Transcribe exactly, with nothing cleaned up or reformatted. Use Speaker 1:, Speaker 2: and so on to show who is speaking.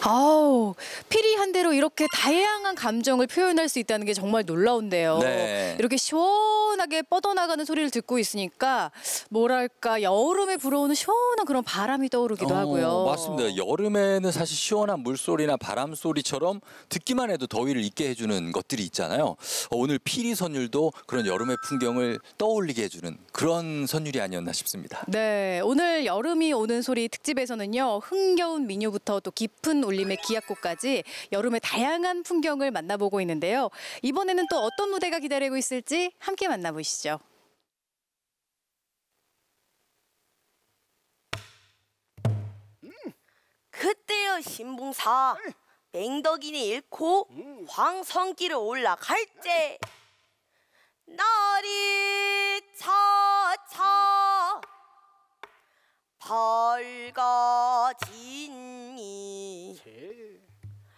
Speaker 1: 아우, 피리 한 대로 이렇게 다양한 감정을 표현할 수 있다는 게 정말 놀라운데요.
Speaker 2: 네.
Speaker 1: 이렇게 시원하게 뻗어나가는 소리를 듣고 있으니까 뭐랄까 여름에 불어오는 시원한 그런 바람이 떠오르기도
Speaker 2: 어,
Speaker 1: 하고요.
Speaker 2: 맞습니다. 여름에는 사실 시원한 물소리나 바람 소리처럼 듣기만 해도 더위를 잊게 해주는 것들이 있잖아요. 어, 오늘 피리 선율도 그런 여름의 풍경을 떠올리게 해주는 그런 선율이 아니었나 싶습니다.
Speaker 1: 네, 오늘 여름이 오는 소리 특집에서는요, 흥겨운 민요부터 또 깊은 울림의 기악곡까지 여름의 다양한 풍경을 만나보고 있는데요. 이번에는 또 어떤 무대가 기다리고 있을지 함께 만나보시죠.
Speaker 3: 그때여 신봉사 맹덕이니 잃고 황성길을 올라갈제 날이 차차 밝아지